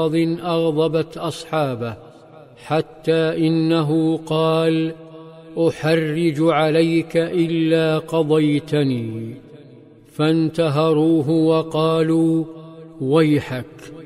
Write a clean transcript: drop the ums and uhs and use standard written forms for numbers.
أغضبت أصحابه، حتى إنه قال: أحرج عليك إلا قضيتني. فانتهروه وقالوا: ويحك،